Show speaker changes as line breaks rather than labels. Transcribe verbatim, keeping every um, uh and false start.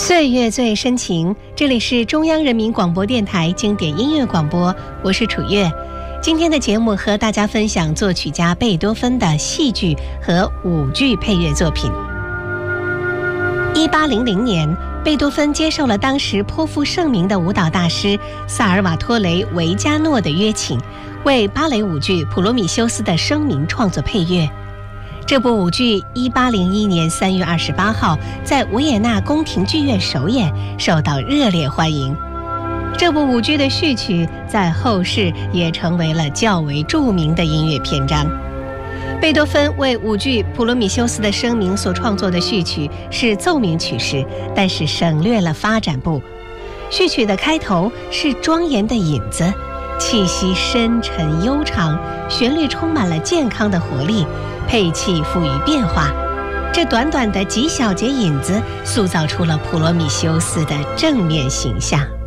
岁月最深情，这里是中央人民广播电台经典音乐广播，我是楚月。今天的节目和大家分享作曲家贝多芬的戏剧和舞剧配乐作品。一八零零年，贝多芬接受了当时颇负盛名的舞蹈大师萨尔瓦托雷·维加诺的约请，为芭蕾舞剧《普罗米修斯的声明》创作配乐。这部舞剧一八零一年三月二十八号在维也纳宫廷剧院首演，受到热烈欢迎。这部舞剧的序曲在后世也成为了较为著名的音乐篇章。贝多芬为舞剧《普罗米修斯的声明》所创作的序曲是奏鸣曲式，但是省略了发展部。序曲的开头是庄严的引子，气息深沉悠长，旋律充满了健康的活力，配器富于变化。这短短的几小节引子塑造出了普罗米修斯的正面形象。